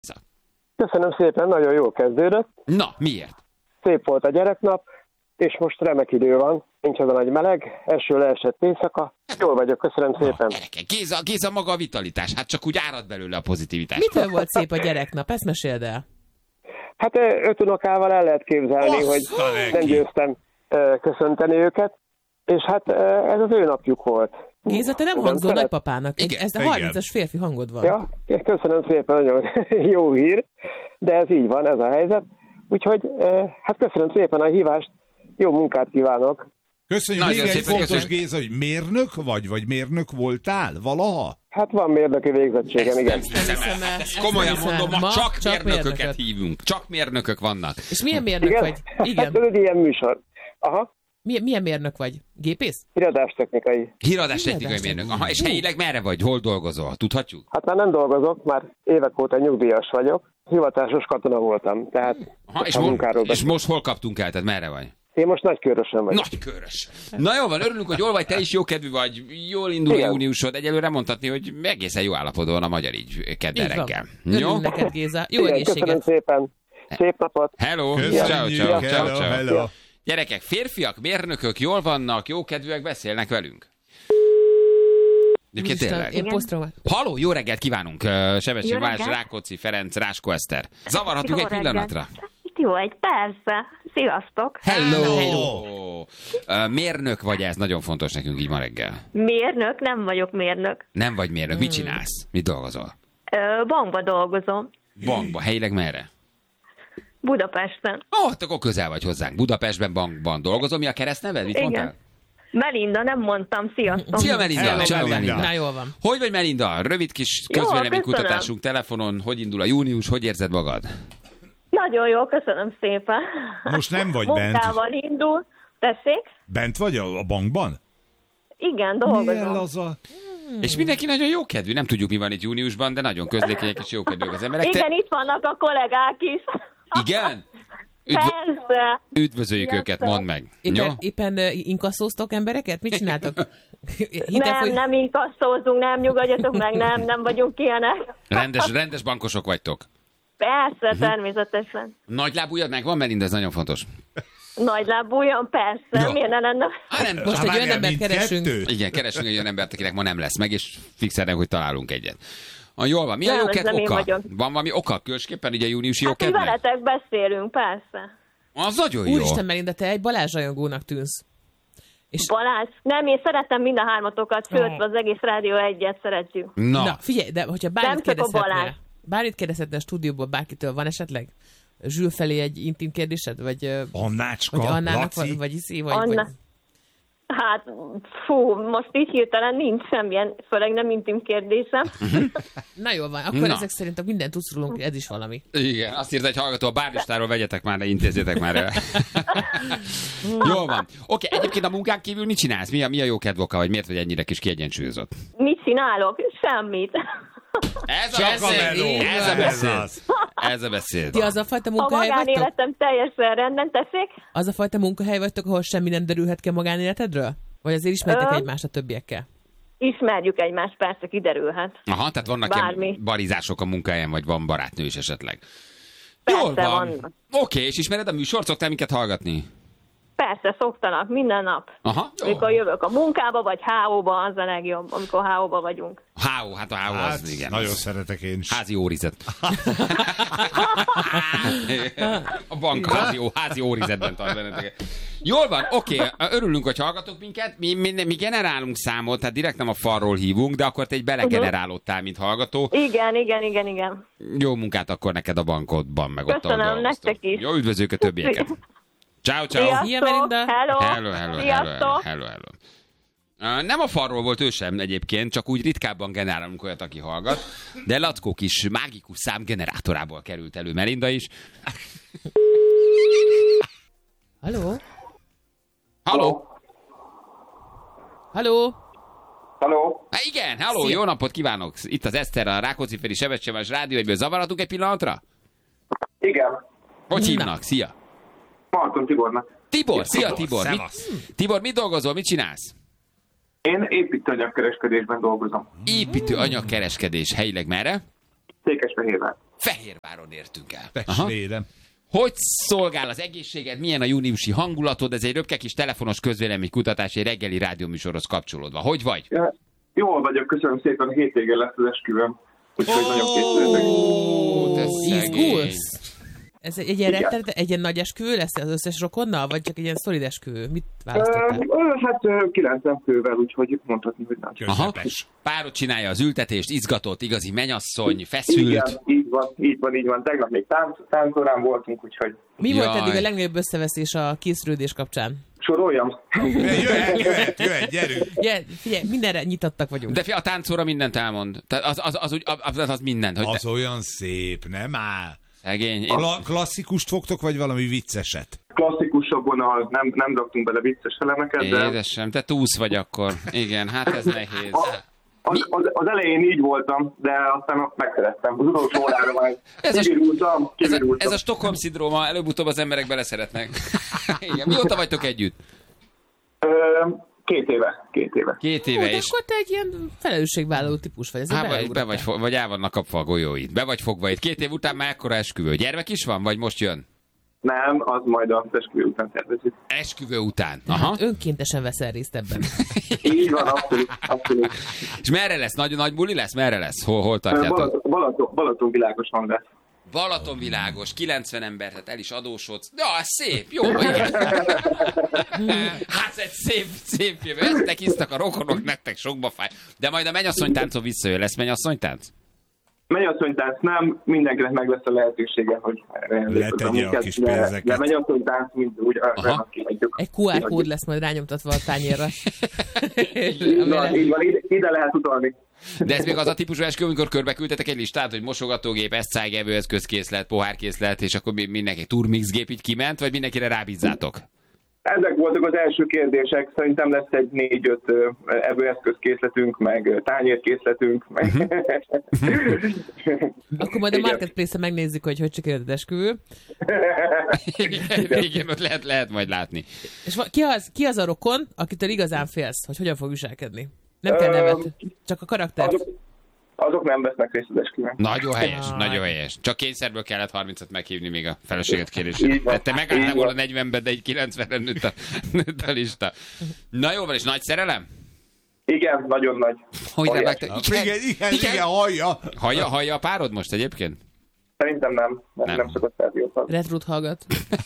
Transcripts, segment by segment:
Köszönöm szépen, nagyon jól kezdődött. Na, miért? Szép volt a gyereknap, és most remek idő van. Nincs az a nagy meleg, eső leesett éjszaka. Jól vagyok, köszönöm szépen. Gyerekek, Géza maga a vitalitás, hát csak úgy árad belőle a pozitivitás. Mitől volt szép a gyereknap? Ezt meséld el. Hát 5 unokával el lehet képzelni, hogy nem győztem köszönteni őket, és hát ez az ő napjuk volt. Géza, te nem hangzol nagypapának. Ez a 30-as férfi hangod van. Ja, köszönöm szépen, nagyon jó hír, de ez így van, ez a helyzet. Úgyhogy hát köszönöm szépen a hívást, jó munkát kívánok. Köszönjük, még egy fontos, Géza, hogy mérnök vagy mérnök voltál valaha? Hát van mérnöki végzettségem, igen. Ezt komolyan mondom, ma csak mérnököket hívunk. Csak mérnökök vannak. És milyen mérnök vagy? Igen. Hát ez egy ilyen műsor. Aha. Milyen mérnök vagy? Gépész? Híradástechnikai. Híradástechnikai mérnök. Aha, és helyileg merre vagy? Hol dolgozol? Tudhatjuk? Hát már nem dolgozok, már évek óta nyugdíjas vagyok. Hivatásos katona voltam, tehát és most hol kaptunk el? Tehát merre vagy? Én most Nagykőrösön vagyok. Nagykőrös. Na jó van, örülünk, hogy jól vagy, te is jókedvű vagy, jól indul a júniusod. Egyelőre mondhatni, hogy egészen jó állapotban van a magyar így kedden reggel. Jó? Neked, Géza. Jó egészséget. Köszönöm szépen. Szép napot. Hello. Ciao. Gyerekek, férfiak, mérnökök jól vannak, jókedvűek, beszélnek velünk. Én posztrom. Halló, jó reggelt kívánunk. Sebesség Balázs, Rákóczi Ferenc, Ráskó Eszter. Zavarhatunk egy pillanatra? Jó, persze. Sziasztok. Hello. Mérnök vagy, ez nagyon fontos nekünk így ma reggel. Mérnök? Nem vagyok mérnök. Nem vagy mérnök. Mit csinálsz? Mit dolgozol? Bankba dolgozom. Bankba? Helyileg merre? Budapesten. Akkor közel vagy hozzánk. Budapestben bankban dolgozom. Mi a keresztneved? Mit mondtál? Melinda, nem mondtam. Sziasztok. Szia Melinda. Ciao Melinda. Na, jól van. Hogy vagy Melinda? Rövid kis közvéleménykutatásunk telefonon. Hogy indul a június? Hogy érzed magad? Nagyon jó, köszönöm szépen. Most nem vagy bent. Munkával indul. Tessék? Bent vagy a bankban? Igen, dolgozom. És mindenki nagyon jókedvű. Nem tudjuk, mi van itt júniusban, de nagyon közlékenyek és jókedvűek az emberek. Igen, itt vannak a kollégák is. Igen? Persze. Üdvözöljük őket, mondd meg. Éppen inkasszóztok embereket? Mit csináltok? Nem inkasszózunk, nem nyugodjatok meg, nem vagyunk ilyenek. Rendes bankosok vagytok. Persze, természetesen. Nagylábújad megvan, Melinda, ez nagyon fontos. Nagylábújam, persze, jó. Miért ne lenne? Most egy olyan embert keresünk. Igen, keresünk egy olyan embert, akinek ma nem lesz meg, és fixelnek, hogy találunk egyet. Jól van, mi a jókedv oka? Van valami oka különösképpen így a júniusi jókedvnek? Hát veletek beszélünk, persze. Az nagyon jó. Úristen, Melinda, te egy Balázs rajongónak tűnsz. És... Balázs? Nem, én szeretem mind a hármatokat, sőt, az egész Rádió 1-et szeretjük. Na, figyelj, de hogyha bármit kérdezhetne a stúdióból bárkitől, van esetleg? Zsül felé egy intim kérdésed? Vagy Annácska, vagy Annának, Laci? vagy Hát, most így hirtelen nincs semmilyen, főleg nem intim kérdésem. Na jól van, akkor ezek szerint minden tudsz rólunk, ez is valami. Igen, azt írta egy hallgató, a bárlistáról vegyetek már, ne intézzétek már el. Jól van. Oké, egyébként a munkán kívül mit csinálsz? Mi a jó kedvoka, vagy miért vagy ennyire kis kiegyensúlyozott? Mit csinálok? Semmit. Ez a beszéd. Ti az a fajta munkahely vagytok? A magánéletem teljesen rendben, tessék? Az a fajta munkahely vagytok, ahol semmi nem derülhet ki a magánéletedről? Vagy azért ismertek egymást a többiekkel? Ismerjük egymást, persze, kiderülhet. Aha, tehát vannak ilyen barizások a munkahelyen, vagy van barátnő is esetleg. Persze, jól van. vannak. Oké, és ismered a műsort? Szoktál minket hallgatni? Persze, szoktanak, minden nap. Aha, amikor jövök a munkába, vagy HO-ba, az a legjobb, amikor HO-ba vagyunk. HO, hát a HO az, igen. Nagyon szeretek én is. Házi órizet. A bank házi órizetben tart benneteket. Jól van, oké, örülünk, hogy hallgatok minket. Mi generálunk számot, tehát direkt nem a falról hívunk, de akkor te egy belegenerálódtál, mint hallgató. Igen. Jó munkát akkor neked a bankodban, meg ott köszönöm, nektek is. Jó, üdvözlők a többieket. Ciao. Sziasztok, Hello. Nem a falról volt ő sem egyébként, csak úgy ritkábban generálunk olyat, aki hallgat, de Lackó kis mágikus számgenerátorából került elő Melinda is. Halló? Igen, halló, jó napot kívánok! Itt az Eszter, a Rákóczi-Feri Sebességváros Rádió 1-ből. Zavarhatunk egy pillanatra? Igen. Hogy hívnak? Szia! Marton Tibornak. Szia Tibor! Tibor, mit dolgozol, mit csinálsz? Én építőanyagkereskedésben dolgozom. Építőanyagkereskedés, helyileg merre? Székesfehérvár. Fehérváron értünk el. Pestlére. Hogy szolgál az egészséged, milyen a júniusi hangulatod? Ez egy röpke kis telefonos közvéleménykutatás egy reggeli rádióműsorhoz kapcsolódva. Hogy vagy? Ja, jól vagyok, köszönöm szépen, a hétvégén lesz az esküvőm. Úgyhogy nagyon készülök. Izgulsz? Ez egy ilyen egy ilyen nagy esküvő lesz az összes rokonnal, vagy csak egy ilyen szolid esküvő? Mit választottál? Hát 90 fővel, úgyhogy mondhatni, hogy nagy. Aha. Párod csinálja az ültetést, izgatott, igazi mennyasszony, feszült. Igen, így van. Tegnap még táncorán voltunk, úgyhogy... Mi volt eddig a legnagyobb összeveszés a készülődés kapcsán? Soroljam. Jöhet, gyerünk. Figyelj, mindenre nyitottak vagyunk. De a táncóra mindent elmond. Tehát az mindent. Hogy az olyan szép, nem áll. Szegény. Klasszikust fogtok, vagy valami vicceset? Klasszikusabb vonal, nem raktunk bele vicces elemeket, de... Édesem, te túsz vagy akkor. Igen, hát ez nehéz. Az elején így voltam, de aztán megszerettem. Az utolsó órára már kivirultam. Ez a Stockholm-szindróma, előbb-utóbb az emberek beleszeretnek. Igen. Mióta vagytok együtt? 2 éve. 2 éve, de és... akkor te egy ilyen felelősségvállaló típus vagy. Vagy el vannak kapva a golyóid. Be vagy fogva itt. 2 év után már ekkora esküvő. Gyermek is van, vagy most jön? Nem, az majd az esküvő után tervezik. Esküvő után. Aha. Hát önkéntesen veszel részt ebben. Így van, abszolút. És merre lesz? Nagy buli lesz? Merre lesz? Hol tartjátok? Balaton világosan lesz. Balaton világos, 90 ember, hát el is adósodsz. Ja, szép, jó, igen. Hát ez szép jövő. Eztek isztak a rokonok, nektek sokba fáj. De majd a mennyasszonytáncon visszajön. Lesz mennyasszonytánc? Mennyasszonytánc nem, mindenkinek meg lesz a lehetősége, hogy letegye a kis pénzeket. De mennyasszonytánc mind úgy kihagyjuk. Egy QR kód lesz majd rányomtatva a tányérra. Így van, ide lehet utalni. De ez még az a típusú esküvő, amikor körbeküldtetek egy listát, hogy mosogatógép, eszcág, evőeszközkészlet, pohárkészlet, és akkor mindenki turmixgép így kiment, vagy mindenkire rábízzátok? Ezek voltak az első kérdések. Szerintem lesz egy 4-5 evőeszközkészletünk, meg tányérkészletünk. Akkor majd a Marketplace-en megnézzük, hogy sikerült az esküvő. Igen, lehet majd látni. És ki az a rokon, akitől igazán félsz, hogy hogyan fog viselkedni? Nem kell nevet, csak a karakter. Azok nem vesznek részt az esküvőn. Nagyon helyes. Csak kényszerből kellett 30-at meghívni még a feleséget kérésére. Te megálltál volna 40-ben, de egy 90-re nőtt a lista. Na jó van, és nagy szerelem? Igen, nagyon nagy. Igen, Hallja a párod most egyébként? Szerintem nem szokott rádiót. Retrut hallgat.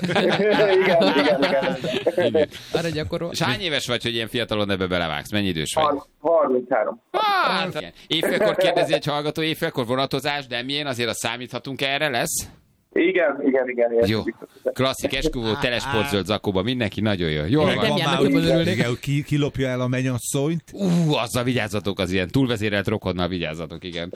Igen. Arra gyakorol. És hány éves vagy, hogy ilyen fiatalon ebbe belevágsz? Mennyi idős vagy? 33. Hát, évfélkor kérdezi egy hallgató, évfélkor vonatozás, de milyen, azért azt számíthatunk, erre lesz? Igen. Jó. Klasszik esküvő, teles portzöld zakóba, mindenki nagyon jó. Jól van. Nem járnak, jobban örülnék. Kilopja el a mennyasszonyt. Azzal vigyázzatok, az ilyen túlvezérelt rokonnal vigyázzatok, igen.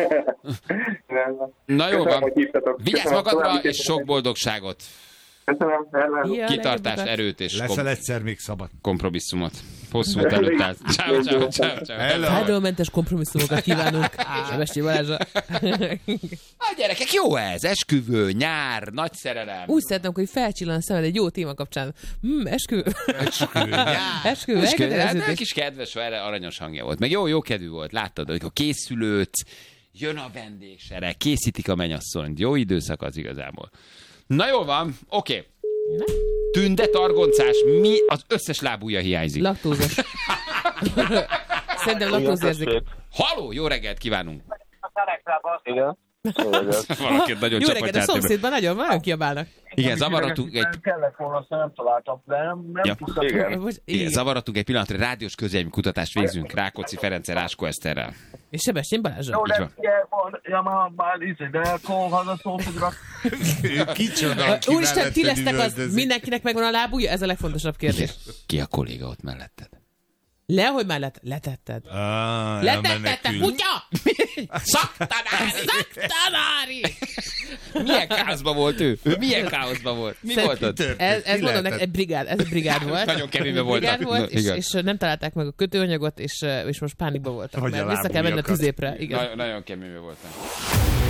Na jó van. Vigyázz magadra, és sok boldogságot. Köszönöm. Kitartást, erőt és leszel egyszer még szabad. Kompromisszumot. Hosszú út előtt állt. Ciao. Fájdalommentes kompromisszumokat kívánunk. Sebessy Balázsa. A gyerekek, jó ez. Esküvő, nyár, nagy szerelem. Úgy szeretném, hogy felcsillan a szemed egy jó téma kapcsán. Esküvő. Esküvő. Hát kis kedves, erre aranyos hangja volt. Meg jó kedvű volt. Láttad, amikor készülődsz, jön a vendégsere, készítik a mennyasszonyt. Jó időszak az igazából. Na jó van, oké. Tünde, targoncás, mi az összes lábúja hiányzik? Laktózos. Szerintem laktózérzék. Haló, jó reggelt kívánunk. Igen. Valakit nagyon jó csapatjátok. reggelt, a szomszédban nagyon kiabálnak. Igen, zavarodtunk egy... Kellett volna, azt nem találtam, de nem tudtam. Igen, zavarodtunk egy pillanatra, rádiós közvéleménykutatást végzünk Rákóczi Ferenccel, Ráskó Eszterrel. És Sebestyén Balázsa. Jó, de akkor hallgatókra. Kicsoda, Úristen, ti lesznek mindenkinek megvan a lábúja? Ez a legfontosabb kérdés. Ki a kolléga ott melletted? Hogy már letetted. Letetted, kutya! Szaktanári! Milyen káoszban volt ő? Milyen káoszban volt? Mi volt ott? Ez mondom neked, ez egy brigád volt. Nagyon keményben voltak. És nem találták meg a kötőanyagot, és most pánikban voltak. Mert vissza kell menni a tüzépre. Nagyon keményben voltak.